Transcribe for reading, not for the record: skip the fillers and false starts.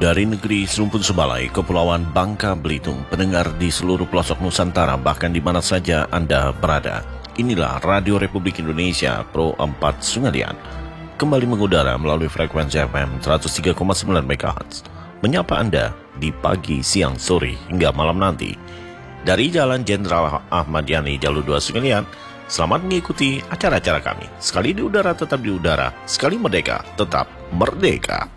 Dari negeri serumpun sebalai, Kepulauan Bangka Belitung, pendengar di seluruh pelosok Nusantara, bahkan di mana saja Anda berada. Inilah Radio Republik Indonesia Pro 4 Sungalian, kembali mengudara melalui frekuensi FM 103,9 MHz, menyapa Anda di pagi, siang, sore, hingga malam nanti. Dari Jalan Jenderal Ahmad Yani, Jalur 2 Sungalian, selamat mengikuti acara-acara kami. Sekali di udara tetap di udara, sekali merdeka tetap merdeka.